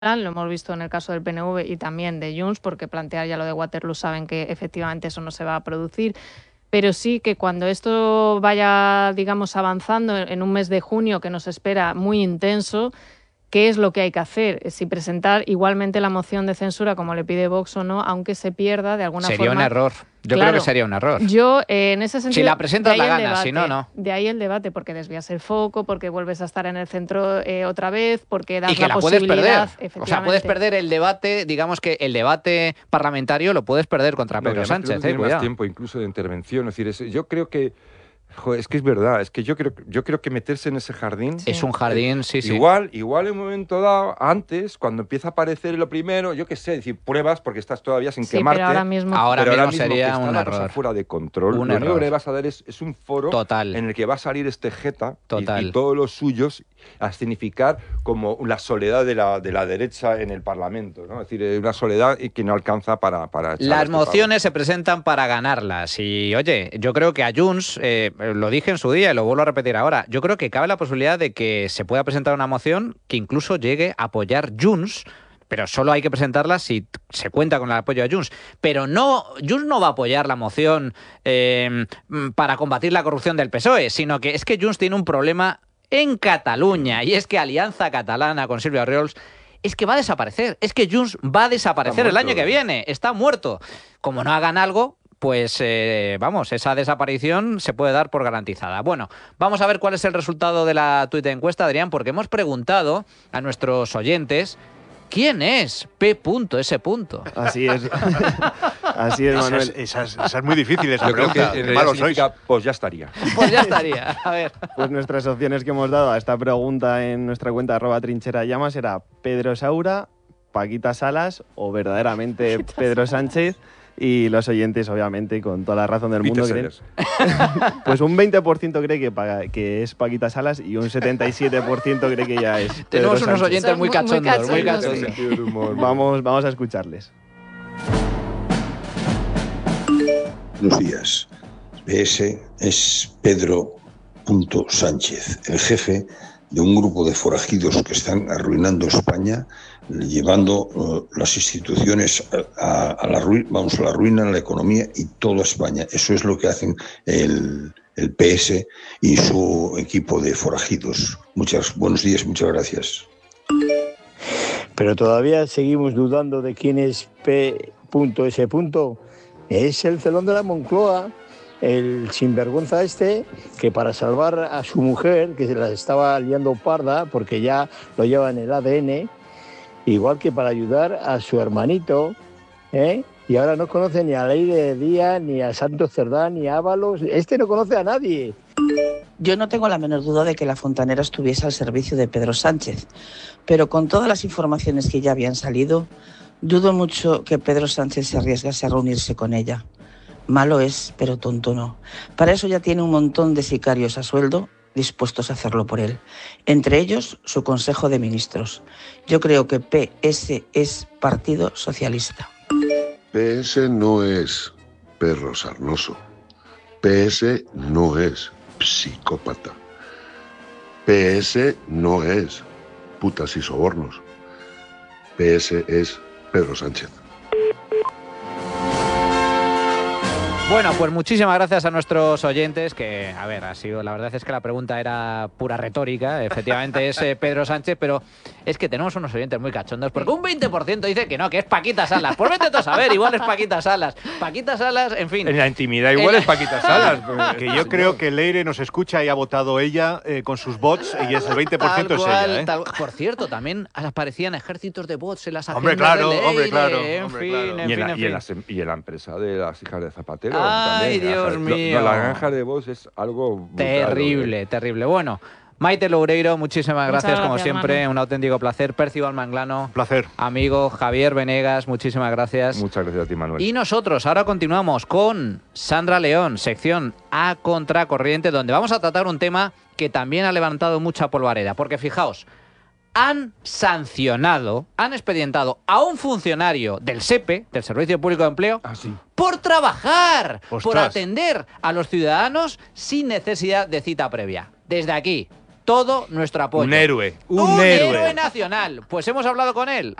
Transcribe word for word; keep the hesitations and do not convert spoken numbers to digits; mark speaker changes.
Speaker 1: Lo hemos visto en el caso del P N V y también de Junts, porque plantear ya lo de Waterloo saben que efectivamente eso no se va a producir. Pero sí que cuando esto vaya, digamos, avanzando en un mes de junio que nos espera muy intenso, ¿qué es lo que hay que hacer? Si presentar igualmente la moción de censura como le pide Vox o no, aunque se pierda de alguna
Speaker 2: sería
Speaker 1: forma.
Speaker 2: Sería un error. Yo
Speaker 1: claro,
Speaker 2: creo que sería un error.
Speaker 1: Yo, eh, en ese sentido...
Speaker 2: Si la presentas la ganas, si no, no.
Speaker 1: De ahí el debate, porque desvías el foco, porque vuelves a estar en el centro eh, otra vez, porque das
Speaker 2: y que
Speaker 1: la,
Speaker 2: la puedes
Speaker 1: posibilidad...
Speaker 2: perder. O sea, puedes perder el debate, digamos que el debate parlamentario lo puedes perder contra Pedro
Speaker 3: no,
Speaker 2: Sánchez.
Speaker 3: Tiene
Speaker 2: eh,
Speaker 3: más tiempo incluso de intervención. Es decir, es, yo creo que... Joder, es que es verdad, es que yo creo, yo creo que meterse en ese jardín...
Speaker 2: Sí. Es un jardín, sí, sí.
Speaker 3: Igual, igual en un momento dado, antes, cuando empieza a aparecer lo primero, yo qué sé, decir, pruebas porque estás todavía sin
Speaker 1: sí,
Speaker 3: quemarte.
Speaker 1: Pero ahora mismo,
Speaker 2: ahora
Speaker 3: pero
Speaker 2: mismo,
Speaker 3: ahora mismo
Speaker 2: sería
Speaker 3: que está
Speaker 2: un
Speaker 3: la
Speaker 2: error.
Speaker 3: cosa fuera de control.
Speaker 2: Un
Speaker 3: lo
Speaker 2: error.
Speaker 3: único que le vas a dar es, es un foro
Speaker 2: Total.
Speaker 3: en el que va a salir este jeta
Speaker 2: Total.
Speaker 3: Y, y todos los suyos a significar como la soledad de la, de la derecha en el Parlamento, ¿no? Es decir, una soledad que no alcanza para... para
Speaker 2: Las mociones se presentan para ganarlas y, oye, yo creo que a Junts, eh, lo dije en su día y lo vuelvo a repetir ahora, yo creo que cabe la posibilidad de que se pueda presentar una moción que incluso llegue a apoyar Junts, pero solo hay que presentarla si se cuenta con el apoyo de Junts. Pero no, Junts no va a apoyar la moción eh, para combatir la corrupción del P S O E, sino que es que Junts tiene un problema en Cataluña, y es que Alianza Catalana con Silvia Orriols es que va a desaparecer, es que Junts va a desaparecer el año que viene, está muerto. Como no hagan algo, pues eh, vamos, esa desaparición se puede dar por garantizada. Bueno, vamos a ver cuál es el resultado de la tuit de encuesta, Adrián, porque hemos preguntado a nuestros oyentes ¿quién es P S?
Speaker 4: Así es. Así es, Manuel.
Speaker 5: Esa es, esa es, esa es muy difícil, esa
Speaker 3: Yo
Speaker 5: pregunta.
Speaker 3: creo que en realidad
Speaker 5: Malos sois.
Speaker 3: significa, pues ya estaría.
Speaker 2: Pues ya estaría. A ver.
Speaker 4: Pues nuestras opciones que hemos dado a esta pregunta en nuestra cuenta arroba trinchera llamas era Pedro Saura, Paquita Salas o verdaderamente Pedro Sánchez. Y los oyentes, obviamente, con toda la razón del mundo, creen... pues un veinte por ciento cree que, paga, que es Paquita Salas y un setenta y siete por ciento cree que ya es Pedro
Speaker 2: Tenemos
Speaker 4: Sánchez.
Speaker 2: unos oyentes muy cachondos, muy cachondos.
Speaker 4: Muy cachondos. Humor, vamos, vamos a escucharles.
Speaker 6: Buenos días. P S es Pedro Sánchez, el jefe de un grupo de forajidos que están arruinando España, llevando uh, las instituciones a, a, la ruina, vamos, a la ruina, a la economía y toda España. Eso es lo que hacen el, el P S y su equipo de forajidos. Muchas, buenos días, muchas gracias.
Speaker 7: Pero todavía seguimos dudando de quién es P S. Es el Celón de la Moncloa, el sinvergüenza este, que para salvar a su mujer, que se la estaba liando parda, porque ya lo lleva en el A D N, igual que para ayudar a su hermanito, ¿eh? Y ahora no conoce ni a Leire Díaz, ni a Santos Cerdá, ni a Ábalos. Este no conoce a nadie.
Speaker 8: Yo no tengo la menor duda de que la fontanera estuviese al servicio de Pedro Sánchez, pero con todas las informaciones que ya habían salido, dudo mucho que Pedro Sánchez se arriesgase a reunirse con ella. Malo es, pero tonto no. Para eso ya tiene un montón de sicarios a sueldo dispuestos a hacerlo por él. Entre ellos, su Consejo de Ministros. Yo creo que P S es Partido Socialista.
Speaker 9: P S no es perro sarnoso. P S no es psicópata. P S no es putas y sobornos. P S es Pedro Sánchez.
Speaker 2: Bueno, pues muchísimas gracias a nuestros oyentes, que, a ver, ha sido, la verdad es que la pregunta era pura retórica, efectivamente es eh, Pedro Sánchez, pero es que tenemos unos oyentes muy cachondos, porque un veinte por ciento dice que no, que es Paquita Salas. Pues vete tú a saber, igual es Paquita Salas. Paquita Salas, en fin.
Speaker 3: En la intimidad igual es Paquita Salas.
Speaker 5: Que yo creo que Leire nos escucha y ha votado ella eh, con sus bots y es el veinte por ciento es
Speaker 2: cual,
Speaker 5: ella. ¿eh?
Speaker 2: Tal, por cierto, también aparecían ejércitos de bots en las agendas
Speaker 5: hombre, claro,
Speaker 2: de Leire,
Speaker 5: hombre, claro,
Speaker 2: en
Speaker 5: hombre,
Speaker 2: fin,
Speaker 5: claro.
Speaker 2: en
Speaker 3: Y en,
Speaker 2: fin,
Speaker 3: la,
Speaker 2: en
Speaker 3: y, en
Speaker 2: fin.
Speaker 3: la, y en la empresa de las hijas de Zapatero.
Speaker 2: Ay,
Speaker 3: también.
Speaker 2: Dios
Speaker 3: Lo-
Speaker 2: mío.
Speaker 3: lo- la granja de voz es algo brutal,
Speaker 2: Terrible,
Speaker 3: ¿eh?
Speaker 2: terrible. Bueno, Maite Loureiro, muchísimas
Speaker 1: Muchas
Speaker 2: gracias, como
Speaker 1: gracias,
Speaker 2: siempre,
Speaker 1: Manu.
Speaker 2: un auténtico placer. Percival Manglano,
Speaker 5: Placer.
Speaker 2: amigo Javier Venegas, muchísimas gracias.
Speaker 3: Muchas gracias a ti, Manuel.
Speaker 2: Y nosotros ahora continuamos con Sandra León, sección A Contracorriente, donde vamos a tratar un tema que también ha levantado mucha polvareda, porque fijaos, han sancionado, han expedientado a un funcionario del S E P E, del Servicio Público de Empleo,
Speaker 3: Ah, sí.
Speaker 2: por trabajar,
Speaker 5: Ostras.
Speaker 2: por atender a los ciudadanos sin necesidad de cita previa. Desde aquí, todo nuestro apoyo.
Speaker 5: Un héroe, un,
Speaker 2: un
Speaker 5: héroe.
Speaker 2: héroe nacional. Pues hemos hablado con él.